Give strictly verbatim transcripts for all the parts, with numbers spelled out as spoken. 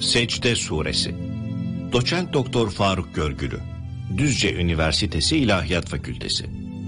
Secde Suresi. Doçent Doktor Faruk Görgülü, Düzce Üniversitesi İlahiyat Fakültesi.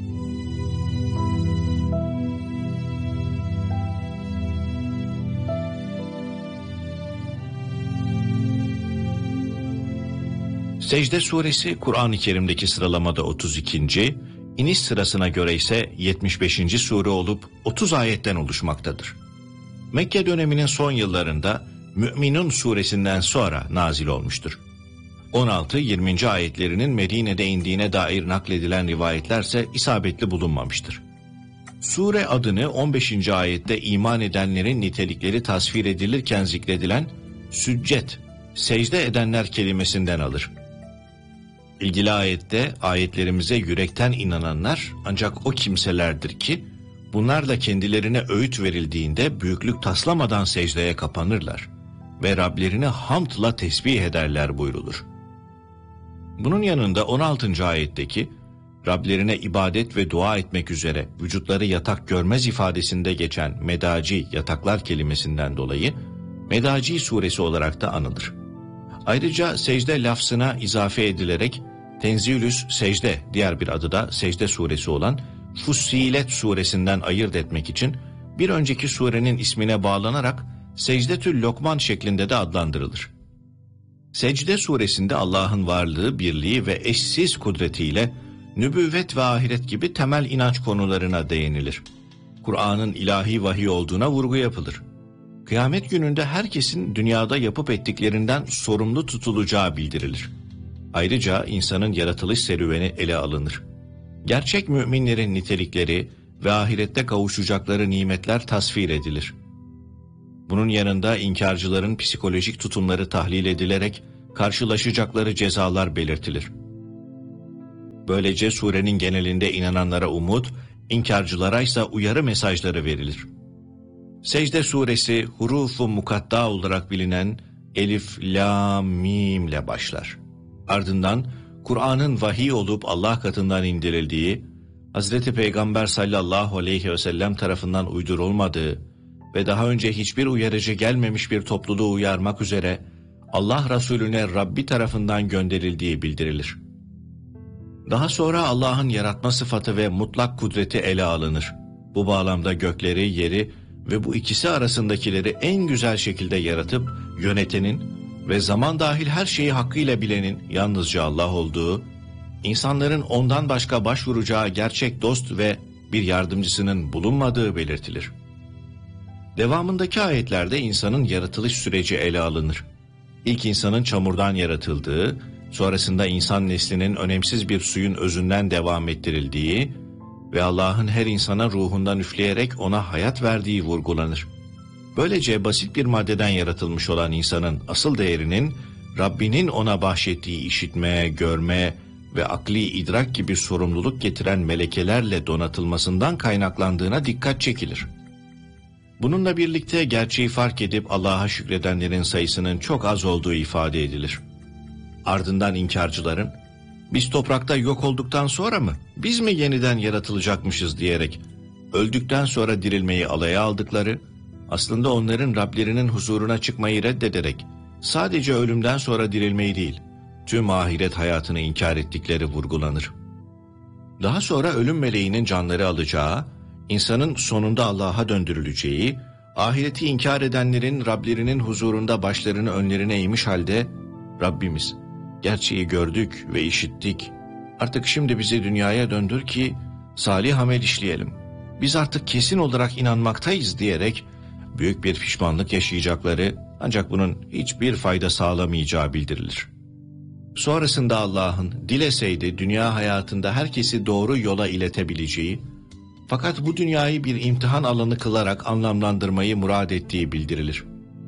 Secde Suresi, Kur'an-ı Kerim'deki sıralamada otuz ikinci, iniş sırasına göre ise yetmiş beşinci sure olup otuz ayetten oluşmaktadır. Mekke döneminin son yıllarında Mü'minun suresinden sonra nazil olmuştur. on altı yirminci ayetlerinin Medine'de indiğine dair nakledilen rivayetlerse isabetli bulunmamıştır. Sure adını on beşinci ayette iman edenlerin nitelikleri tasvir edilirken zikredilen süccet, secde edenler kelimesinden alır. İlgili ayette ayetlerimize yürekten inananlar ancak o kimselerdir ki bunlarla kendilerine öğüt verildiğinde büyüklük taslamadan secdeye kapanırlar ve Rablerini hamdla tesbih ederler buyrulur. Bunun yanında on altıncı ayetteki Rablerine ibadet ve dua etmek üzere vücutları yatak görmez ifadesinde geçen medaci yataklar kelimesinden dolayı Medaci suresi olarak da anılır. Ayrıca secde lafzına izafe edilerek Tenzilüs secde, diğer bir adı da secde suresi olan Fussilet suresinden ayırt etmek için bir önceki surenin ismine bağlanarak Secdetül Lokman şeklinde de adlandırılır. Secde suresinde Allah'ın varlığı, birliği ve eşsiz kudretiyle nübüvvet ve ahiret gibi temel inanç konularına değinilir. Kur'an'ın ilahi vahiy olduğuna vurgu yapılır. Kıyamet gününde herkesin dünyada yapıp ettiklerinden sorumlu tutulacağı bildirilir. Ayrıca insanın yaratılış serüveni ele alınır. Gerçek müminlerin nitelikleri ve ahirette kavuşacakları nimetler tasvir edilir. Bunun yanında inkarcıların psikolojik tutumları tahlil edilerek karşılaşacakları cezalar belirtilir. Böylece surenin genelinde inananlara umut, inkarcılara ise uyarı mesajları verilir. Secde suresi hurufu mukatta olarak bilinen Elif, La, Mim ile başlar. Ardından Kur'an'ın vahiy olup Allah katından indirildiği, Hazreti Peygamber sallallahu aleyhi ve sellem tarafından uydurulmadığı ve daha önce hiçbir uyarıcı gelmemiş bir topluluğu uyarmak üzere Allah Resulüne Rabbi tarafından gönderildiği bildirilir. Daha sonra Allah'ın yaratma sıfatı ve mutlak kudreti ele alınır. Bu bağlamda gökleri, yeri ve bu ikisi arasındakileri en güzel şekilde yaratıp yönetenin ve zaman dahil her şeyi hakkıyla bilenin yalnızca Allah olduğu, insanların ondan başka başvuracağı gerçek dost ve bir yardımcısının bulunmadığı belirtilir. Devamındaki ayetlerde insanın yaratılış süreci ele alınır. İlk insanın çamurdan yaratıldığı, sonrasında insan neslinin önemsiz bir suyun özünden devam ettirildiği ve Allah'ın her insana ruhundan üfleyerek ona hayat verdiği vurgulanır. Böylece basit bir maddeden yaratılmış olan insanın asıl değerinin Rabbinin ona bahşettiği işitme, görme ve akli idrak gibi sorumluluk getiren melekelerle donatılmasından kaynaklandığına dikkat çekilir. Bununla birlikte gerçeği fark edip Allah'a şükredenlerin sayısının çok az olduğu ifade edilir. Ardından inkarcıların, biz toprakta yok olduktan sonra mı, biz mi yeniden yaratılacakmışız diyerek öldükten sonra dirilmeyi alaya aldıkları, aslında onların Rablerinin huzuruna çıkmayı reddederek sadece ölümden sonra dirilmeyi değil, tüm ahiret hayatını inkar ettikleri vurgulanır. Daha sonra ölüm meleğinin canları alacağı, insanın sonunda Allah'a döndürüleceği, ahireti inkar edenlerin Rablerinin huzurunda başlarını önlerine eğmiş halde, Rabbimiz, gerçeği gördük ve işittik, artık şimdi bizi dünyaya döndür ki salih amel işleyelim, biz artık kesin olarak inanmaktayız diyerek büyük bir pişmanlık yaşayacakları, ancak bunun hiçbir fayda sağlamayacağı bildirilir. Sonrasında Allah'ın dileseydi dünya hayatında herkesi doğru yola iletebileceği, fakat bu dünyayı bir imtihan alanı kılarak anlamlandırmayı murad ettiği bildirilir.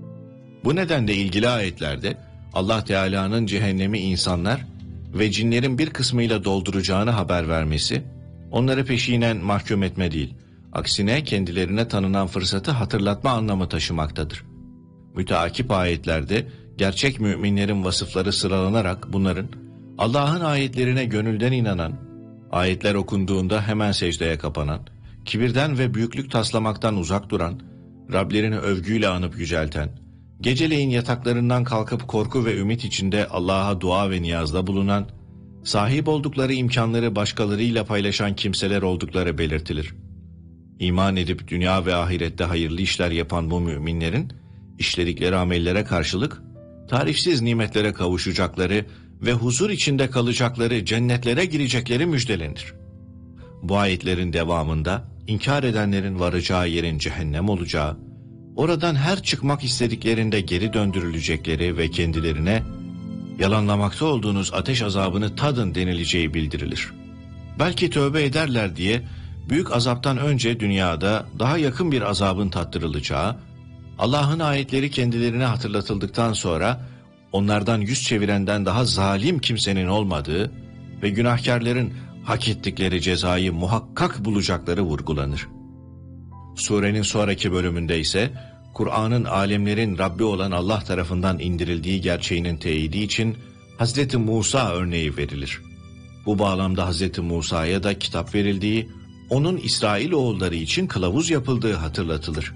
Bu nedenle ilgili ayetlerde Allah Teala'nın cehennemi insanlar ve cinlerin bir kısmıyla dolduracağını haber vermesi, onları peşinen mahkum etme değil, aksine kendilerine tanınan fırsatı hatırlatma anlamı taşımaktadır. Müteakip ayetlerde gerçek müminlerin vasıfları sıralanarak bunların Allah'ın ayetlerine gönülden inanan, ayetler okunduğunda hemen secdeye kapanan, kibirden ve büyüklük taslamaktan uzak duran, Rablerini övgüyle anıp yücelten, geceleyin yataklarından kalkıp korku ve ümit içinde Allah'a dua ve niyazda bulunan, sahip oldukları imkanları başkalarıyla paylaşan kimseler oldukları belirtilir. İman edip dünya ve ahirette hayırlı işler yapan bu müminlerin, işledikleri amellere karşılık, tarifsiz nimetlere kavuşacakları ve huzur içinde kalacakları cennetlere girecekleri müjdelenir. Bu ayetlerin devamında, inkar edenlerin varacağı yerin cehennem olacağı, oradan her çıkmak istediklerinde geri döndürülecekleri ve kendilerine yalanlamakta olduğunuz ateş azabını tadın denileceği bildirilir. Belki tövbe ederler diye büyük azaptan önce dünyada daha yakın bir azabın tattırılacağı, Allah'ın ayetleri kendilerine hatırlatıldıktan sonra onlardan yüz çevirenden daha zalim kimsenin olmadığı ve günahkarların hak ettikleri cezayı muhakkak bulacakları vurgulanır. Surenin sonraki bölümünde ise Kur'an'ın alemlerin Rabbi olan Allah tarafından indirildiği gerçeğinin teyidi için Hazreti Musa örneği verilir. Bu bağlamda Hazreti Musa'ya da kitap verildiği, onun İsrailoğulları için kılavuz yapıldığı hatırlatılır.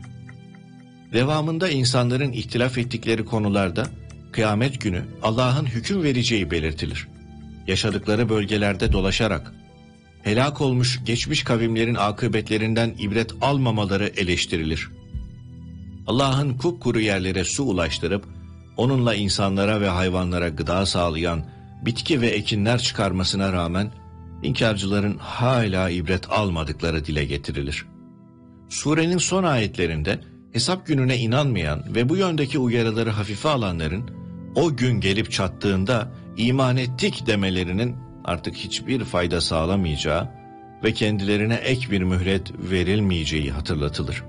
Devamında insanların ihtilaf ettikleri konularda kıyamet günü Allah'ın hüküm vereceği belirtilir. Yaşadıkları bölgelerde dolaşarak helak olmuş geçmiş kavimlerin akıbetlerinden ibret almamaları eleştirilir. Allah'ın kupkuru yerlere su ulaştırıp onunla insanlara ve hayvanlara gıda sağlayan bitki ve ekinler çıkarmasına rağmen inkarcıların hala ibret almadıkları dile getirilir. Surenin son ayetlerinde hesap gününe inanmayan ve bu yöndeki uyarıları hafife alanların o gün gelip çattığında iman ettik demelerinin artık hiçbir fayda sağlamayacağı ve kendilerine ek bir mühlet verilmeyeceği hatırlatılır.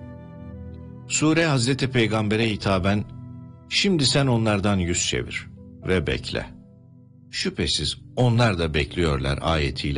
Sure Hazreti Peygamber'e hitaben, şimdi sen onlardan yüz çevir ve bekle. Şüphesiz onlar da bekliyorlar ayetiyle